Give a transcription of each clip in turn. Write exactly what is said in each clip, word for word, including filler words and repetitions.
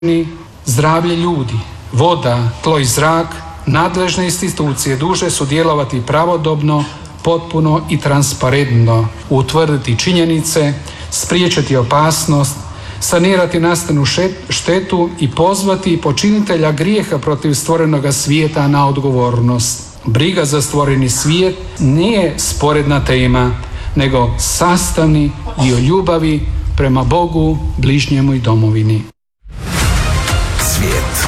Zdravlje ljudi, voda, tlo i zrak, nadležne institucije dužne su djelovati pravodobno, potpuno i transparentno, utvrditi činjenice, spriječiti opasnost, sanirati nastanu štetu i pozvati počinitelja grijeha protiv stvorenoga svijeta na odgovornost. Briga za stvoreni svijet nije sporedna tema, nego sastavni dio ljubavi prema Bogu, bližnjemu i domovini. Svijet.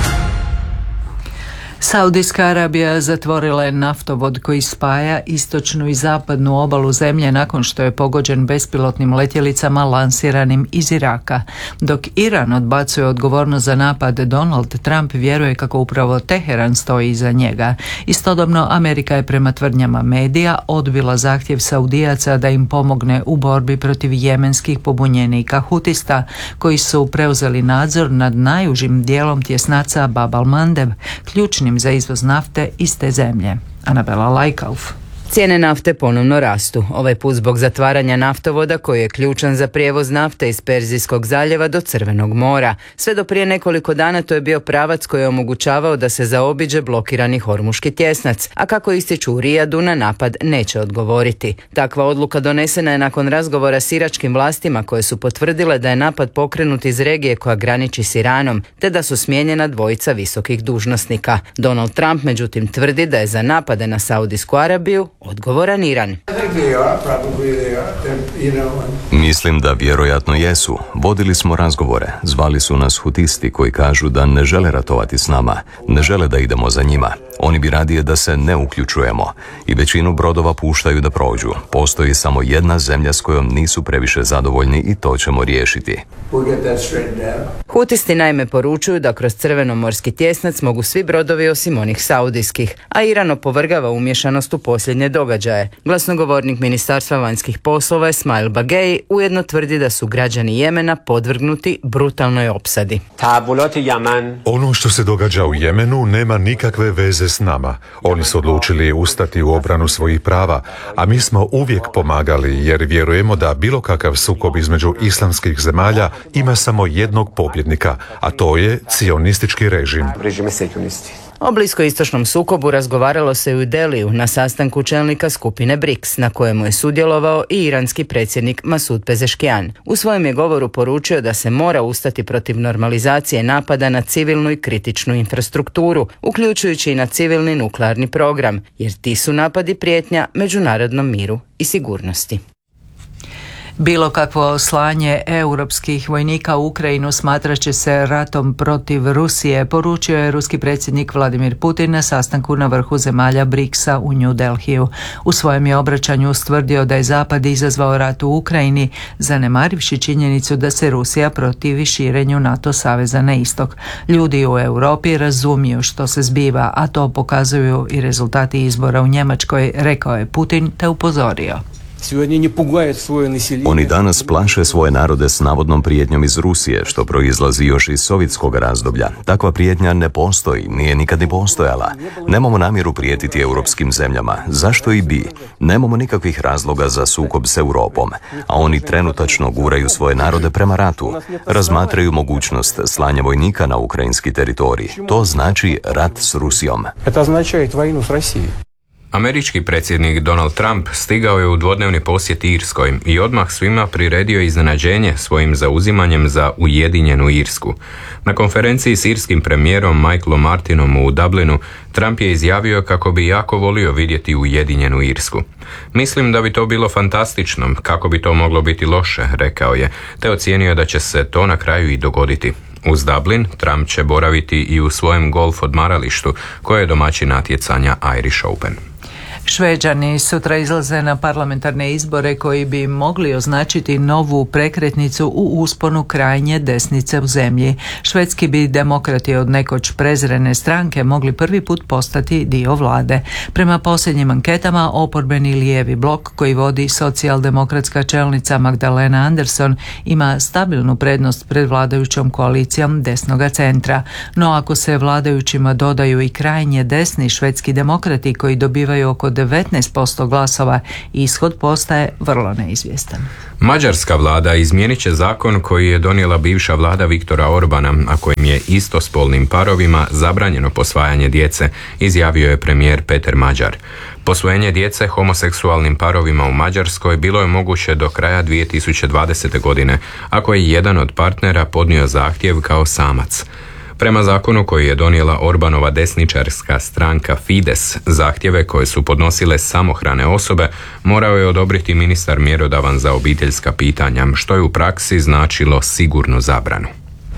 Saudijska Arabija zatvorila je naftovod koji spaja istočnu i zapadnu obalu zemlje nakon što je pogođen bespilotnim letjelicama lansiranim iz Iraka. Dok Iran odbacuje odgovornost za napad, Donald Trump vjeruje kako upravo Teheran stoji iza njega. Istodobno, Amerika je prema tvrdnjama medija odbila zahtjev Saudijaca da im pomogne u borbi protiv jemenskih pobunjenika Hutista koji su preuzeli nadzor nad najužim dijelom tjesnaca Bab al-Mandeb, ključnim za izvoz nafte iz te zemlje. Anabela Lajkauf. Cijene nafte ponovno rastu, ovaj put zbog zatvaranja naftovoda koji je ključan za prijevoz nafte iz Perzijskog zaljeva do Crvenog mora. Sve do prije nekoliko dana to je bio pravac koji je omogućavao da se zaobiđe blokirani hormuški tjesnac, a kako ističu u Rijadu, na napad neće odgovoriti. Takva odluka donesena je nakon razgovora s iračkim vlastima koje su potvrdile da je napad pokrenut iz regije koja graniči s Iranom, te da su smijenjena dvojica visokih dužnosnika. Donald Trump međutim tvrdi da je za napade na Saudijsku Arabiju odgovoran Iran. Mislim da vjerojatno jesu. Vodili smo razgovore. Zvali su nas Hutisti koji kažu da ne žele ratovati s nama. Ne žele da idemo za njima. Oni bi radije da se ne uključujemo. I većinu brodova puštaju da prođu. Postoji samo jedna zemlja s kojom nisu previše zadovoljni i to ćemo riješiti. Hutisti naime poručuju da kroz crvenomorski tjesnac mogu svi brodovi osim onih saudijskih, a Iran opovrgava umješanost u posljednje događaje. Glasnogovornik Ministarstva vanjskih poslova Esmail Bagei ujedno tvrdi da su građani Jemena podvrgnuti brutalnoj opsadi. Ono što se događa u Jemenu nema nikakve veze s nama. Oni su odlučili ustati u obranu svojih prava, a mi smo uvijek pomagali jer vjerujemo da bilo kakav sukob između islamskih zemalja ima samo jednog pobjednika, a to je cionistički režim. O bliskoistočnom sukobu razgovaralo se i u Deliju na sastanku čelnika skupine briks, na kojemu je sudjelovao i iranski predsjednik Masud Pezeškian. U svojem je govoru poručio da se mora ustati protiv normalizacije napada na civilnu i kritičnu infrastrukturu, uključujući i na civilni nuklearni program, jer ti su napadi prijetnja međunarodnom miru i sigurnosti. Bilo kakvo slanje europskih vojnika u Ukrajinu smatrat će se ratom protiv Rusije, poručio je ruski predsjednik Vladimir Putin na sastanku na vrhu zemalja briksa u New Delhiju. U svojem je obraćanju ustvrdio da je Zapad izazvao rat u Ukrajini, zanemarivši činjenicu da se Rusija protivi širenju NATO saveza na istok. Ljudi u Europi razumiju što se zbiva, a to pokazuju i rezultati izbora u Njemačkoj, rekao je Putin te upozorio. Oni danas plaše svoje narode s navodnom prijetnjom iz Rusije, što proizlazi još iz sovjetskog razdoblja. Takva prijetnja ne postoji, nije nikad ni postojala. Nemamo namjeru prijetiti europskim zemljama. Zašto i bi? Nemamo nikakvih razloga za sukob s Europom, a oni trenutačno guraju svoje narode prema ratu. Razmatraju mogućnost slanja vojnika na ukrajinski teritorij. To znači rat s Rusijom. Američki predsjednik Donald Trump stigao je u dvodnevni posjet Irskoj i odmah svima priredio iznenađenje svojim zauzimanjem za Ujedinjenu Irsku. Na konferenciji s irskim premijerom Michaelom Martinom u Dublinu, Trump je izjavio kako bi jako volio vidjeti Ujedinjenu Irsku. Mislim da bi to bilo fantastično, kako bi to moglo biti loše, rekao je, te ocijenio da će se to na kraju i dogoditi. Uz Dublin, Trump će boraviti i u svojem golf odmaralištu, koje je domaćin natjecanja Irish Open. Šveđani sutra izlaze na parlamentarne izbore koji bi mogli označiti novu prekretnicu u usponu krajnje desnice u zemlji. Švedski bi demokrati od nekoć prezrene stranke mogli prvi put postati dio vlade. Prema posljednjim anketama, oporbeni lijevi blok koji vodi socijaldemokratska čelnica Magdalena Andersson ima stabilnu prednost pred vladajućom koalicijom desnoga centra. No ako se vladajućima dodaju i krajnje desni švedski demokrati koji dobivaju oko devetnaest posto glasova i ishod postaje vrlo neizvjestan. Mađarska vlada izmijenit će zakon koji je donijela bivša vlada Viktora Orbana, a kojim je istospolnim parovima zabranjeno posvajanje djece, izjavio je premijer Peter Mađar. Posvojenje djece homoseksualnim parovima u Mađarskoj bilo je moguće do kraja dvije tisuće dvadesete. godine, ako je jedan od partnera podnio zahtjev kao samac. Prema zakonu koji je donijela Orbanova desničarska stranka Fides, zahtjeve koje su podnosile samohrane osobe morao je odobriti ministar mjerodavan za obiteljska pitanja, što je u praksi značilo sigurnu zabranu.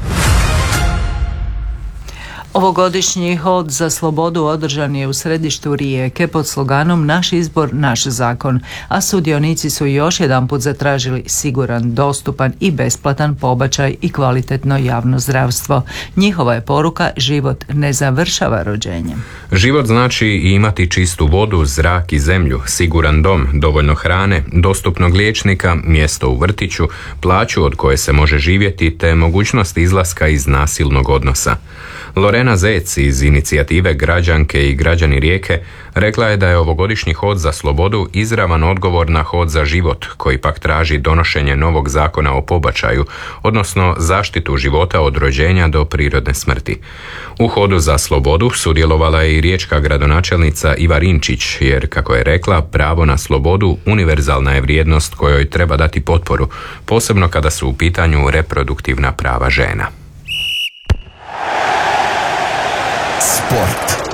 Ovogodišnji hod za slobodu održan je u središtu Rijeke pod sloganom Naš izbor, naš zakon, a sudionici su još jedanput zatražili siguran, dostupan i besplatan pobačaj i kvalitetno javno zdravstvo. Njihova je poruka: život ne završava rođenjem. Život znači i imati čistu vodu, zrak i zemlju, siguran dom, dovoljno hrane, dostupnog liječnika, mjesto u vrtiću, plaću od koje se može živjeti te mogućnost izlaska iz nasilnog odnosa. Lorena Zec iz inicijative Građanke i građani Rijeke rekla je da je ovogodišnji hod za slobodu izravan odgovor na hod za život, koji pak traži donošenje novog zakona o pobačaju, odnosno zaštitu života od rođenja do prirodne smrti. U hodu za slobodu sudjelovala je i riječka gradonačelnica Iva Rinčić, jer, kako je rekla, pravo na slobodu univerzalna je vrijednost kojoj treba dati potporu, posebno kada su u pitanju reproduktivna prava žena. Sport.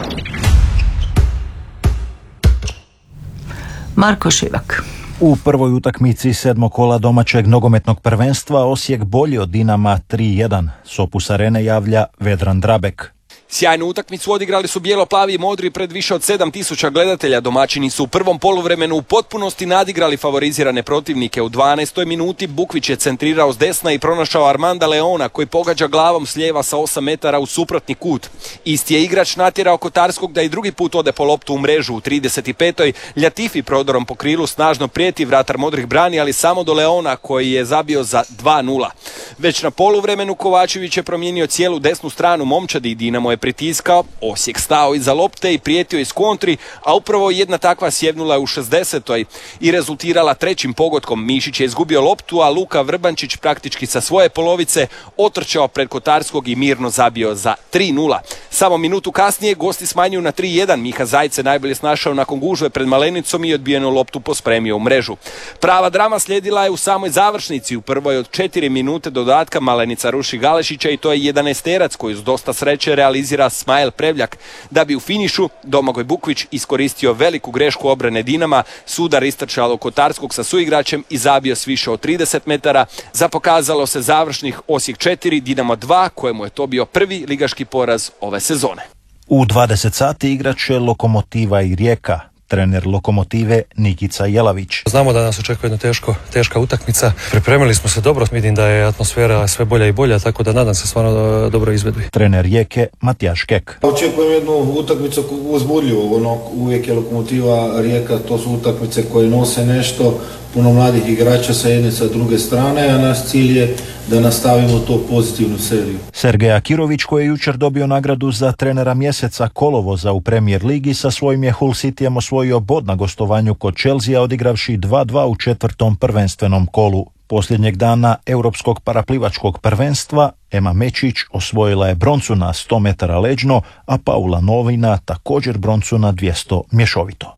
Marko Šivak. U prvoj utakmici sedmog kola domaćeg nogometnog prvenstva Osijek bolji od Dinama tri jedan. S Opus Arene javlja Vedran Drabek. Sjajnu utakmicu odigrali su bijelo-plavi i modri pred više od sedam tisuća gledatelja. Domaćini su u prvom poluvremenu u potpunosti nadigrali favorizirane protivnike. U dvanaestoj minuti Bukvić je centrirao s desna i pronašao Armanda Leona, koji pogađa glavom s lijeva sa osam metara u suprotni kut. Isti je igrač natjerao Kotarskog da i drugi put ode po loptu u mrežu. U trideset petoj Ljatifi prodorom po krilu snažno prijeti, vratar modrih brani, ali samo do Leona, koji je zabio za dva nula. Već na poluvremenu Kovačević je promijenio cijelu desnu stranu momčadi i Dinamo je pritiskao, Osijek stao iza lopte i prijetio iz kontri, a upravo jedna takva sjevnula je u šezdesetoj i rezultirala trećim pogodkom. Mišić je izgubio loptu, a Luka Vrbančić praktički sa svoje polovice otrčao pred Kotarskog i mirno zabio za tri nula. Samo minutu kasnije gosti smanjuju na tri jedan. Miha Zajc se najbolje snašao nakon gužve pred Malenicom i odbijenu loptu pospremio u mrežu. Prava drama slijedila je u samoj završnici. U prvoj od četiri minute dodatka Malenica ruši Galešića i to je jedanaesterac koji uz dosta sreće realizira Smajel Prevljak, da bi u finišu Domagoj Bukvić iskoristio veliku grešku obrane Dinama, sudar istrčalo Kotarskog sa suigračem i zabio s više od trideset metara. Zapokazalo se završnih Osijek četiri, Dinamo dva, kojemu je to bio prvi ligaški poraz ove sezone. U dvadeset sati igraće Lokomotiva i Rijeka. Trener Lokomotive Nikica Jelavić. Znamo da nas očekuje jedna teško, teška utakmica. Pripremili smo se dobro, vidim da je atmosfera sve bolja i bolja, tako da nadam se stvarno dobro izvedbi. Trener Rijeke Matijaš Kek. Očekujem jednu utakmicu uzbudljivu, ono, uvijek je Lokomotiva Rijeka, to su utakmice koje nose nešto, puno mladih igrača sa jedne sa druge strane, a naš cilj je da nastavimo to pozitivnu seriju. Sergej Akirović, koji je jučer dobio nagradu za trenera mjeseca kolovoza u Premier ligi, sa svojim je Hull Cityjem osvojio bod na gostovanju kod Chelsea, odigravši dva dva u četvrtom prvenstvenom kolu. Posljednjeg dana europskog paraplivačkog prvenstva Ema Mečić osvojila je broncu na sto metara leđno, a Paula Novina također broncu na dvjesto mješovito.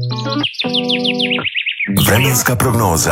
Vremenska prognoza.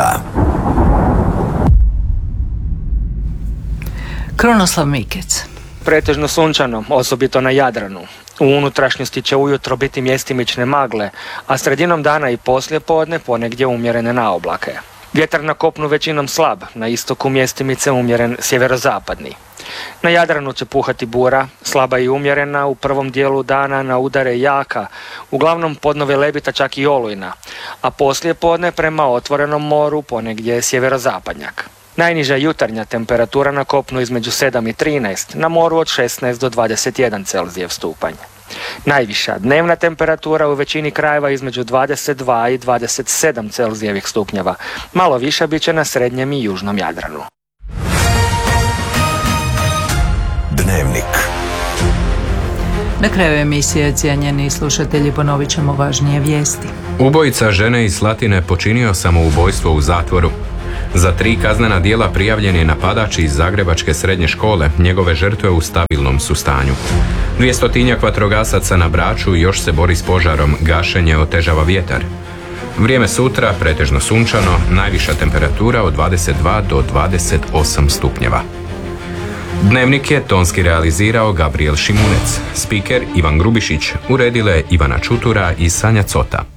Krunoslav Mikec. Pretežno sunčano, osobito na Jadranu. U unutrašnjosti će ujutro biti mjestimične magle, a sredinom dana i poslije podne ponegdje umjerene naoblake. Vjetar na kopnu većinom slab, na istoku mjestimice umjeren sjeverozapadni. Na Jadranu će puhati bura, slaba i umjerena, u prvom dijelu dana na udare jaka, uglavnom podnove Lebita čak i olujna, a poslije podne prema otvorenom moru ponegdje sjeverozapadnjak. Najniža jutarnja temperatura na kopnu između sedam i trinaest, na moru od šesnaest do dvadeset jedan Celzijev stupanj. Najviša dnevna temperatura u većini krajeva između dvadeset dva i dvadeset sedam Celzijevih stupnjeva, malo viša bit će na srednjem i južnom Jadranu. Dnevnik. Na kraju emisije, cijenjeni slušatelji, ponovit ćemo važnije vijesti. Ubojica žene iz Slatine počinio samoubojstvo u zatvoru. Za tri kaznena djela prijavljen je napadač iz Zagrebačke srednje škole. Njegove žrtve u stabilnom su stanju. Dvijestotinjak vatrogasaca na Braču još se bori s požarom, gašenje otežava vjetar. Vrijeme sutra pretežno sunčano, najviša temperatura od dvadeset dva do dvadeset osam stupnjeva. Dnevnik je tonski realizirao Gabriel Šimunec, spiker Ivan Grubišić, uredile Ivana Čutura i Sanja Cota.